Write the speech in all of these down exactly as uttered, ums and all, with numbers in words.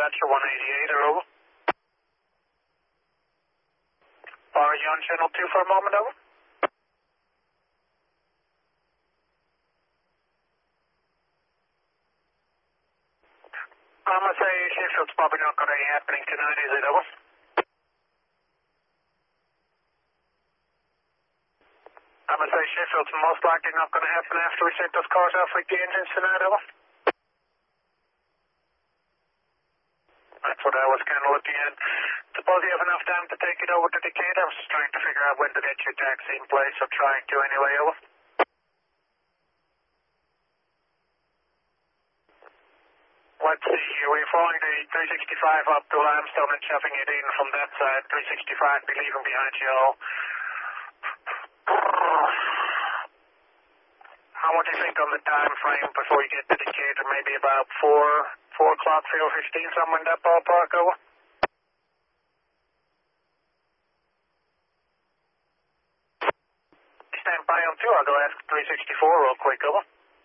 dispatcher one eighty-eight, over. Are you on channel two for a moment, over? I'm gonna say Sheffield's probably not gonna be happening tonight, is it, over? I'm gonna say Sheffield's most likely not gonna happen after we set those cars off with the engines tonight, over? That's what I was kind of looking at. Suppose you have enough time to take it over to Decatur? I was just trying to figure out when to get your taxi in place, or trying to anyway, over. Let's see here, we're following the three sixty-five up to Limestone and shoving it in from that side. three sixty-five be leaving behind you all. How much do you think on the time frame before you get to Decatur? Maybe about four, four o'clock, four fifteen, somewhere in that ballpark, over? Stand by on two, I'll go ask three sixty-four real quick, over.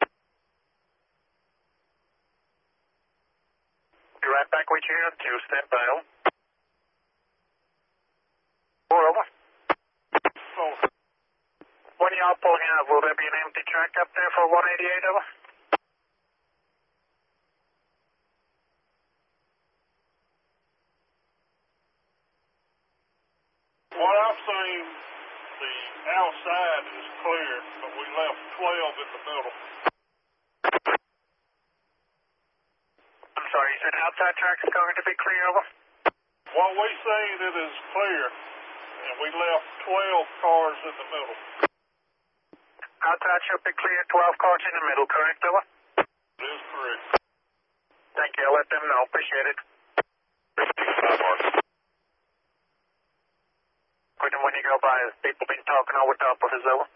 Be right back with you on two, stand by, over. Four, over. Four. When y'all pulling out, will there be an empty track up there for one eighty-eight, over? What I've seen, the outside is clear, but we left twelve in the middle. I'm sorry, you said outside track is going to be clear, over? What we seen, it is clear, and we left twelve cars in the middle. Outside should be clear, twelve cars in the middle, correct, over? It is correct. Thank you, I'll let them know, appreciate it. Quit when you go by, people been talking over top of us, over.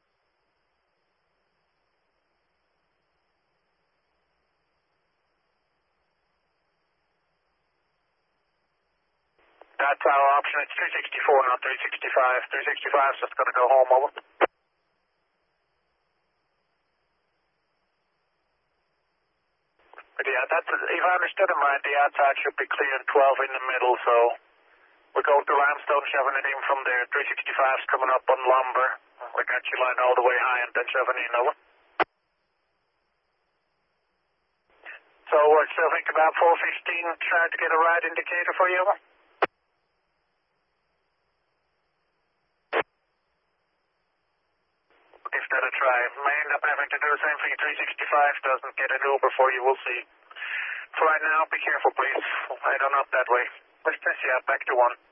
That's our option, it's three sixty-four, not three sixty-five. three sixty-five is just going to go home, over. But yeah, that's, if I understood him right, the outside should be clear and twelve in the middle, so we go to Limestone, shoving it in from there. three sixty-five's coming up on Lumber. We got you line all the way high and then shoving in, over. So I still think about four fifteen, try to get a ride indicator for you, over. Give that a try. May end up having to do the same thing. three sixty-five doesn't get an Uber for you, we'll see. For right now, be careful, please. Head on up that way. Let's test you out, back to one.